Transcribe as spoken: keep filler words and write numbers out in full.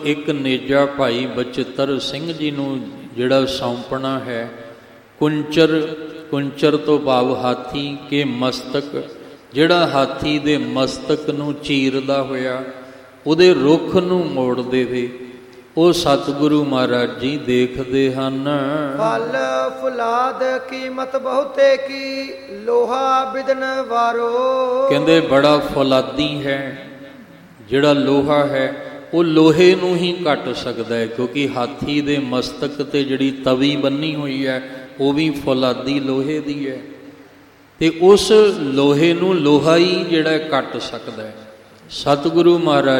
ਇੱਕ ਨੇਜਾ ਭਾਈ ਬਚਿੱਤਰ ਸਿੰਘ ਜੀ ਨੂੰ ਜਿਹੜਾ ਸੌਂਪਣਾ ਹੈ। ਕੁੰਚਰ, ਕੁੰਚਰ ਤੋਂ ਭਾਵ ਹਾਥੀ ਕੇ ਮਸਤਕ, ਜਿਹੜਾ ਹਾਥੀ ਦੇ ਮਸਤਕ ਨੂੰ ਚੀਰਦਾ ਹੋਇਆ ਉਹਦੇ ਰੁੱਖ ਨੂੰ ਮੋੜ ਦੇਵੇ, ਉਹ ਸਤਿਗੁਰੂ ਮਹਾਰਾਜ ਜੀ ਦੇਖਦੇ ਹਨ। ਫਲ ਫੁਲਾਦ ਕੀਮਤ ਬਹੁਤੇ ਕੀ, ਲੋਹਾ ਬਿਦਨ ਵਾਰੋ। ਕਹਿੰਦੇ ਬੜਾ ਫੁਲਾਦੀ ਹੈ ਜਿਹੜਾ ਲੋਹਾ ਹੈ, ਉਹ ਲੋਹੇ ਨੂੰ ਹੀ ਕੱਟ ਸਕਦਾ ਹੈ, ਕਿਉਂਕਿ ਹਾਥੀ ਦੇ ਮਸਤਕ ਤੇ ਜਿਹੜੀ ਤਵੀ ਬੰਨੀ ਹੋਈ ਹੈ ਉਹ ਵੀ ਫੁਲਾਦੀ ਲੋਹੇ ਦੀ ਹੈ, ਤੇ ਉਸ ਲੋਹੇ ਨੂੰ ਲੋਹਾ ਹੀ ਜਿਹੜਾ ਕੱਟ ਸਕਦਾ ਹੈ। ਸਤਿਗੁਰੂ ਮਹਾਰਾਜ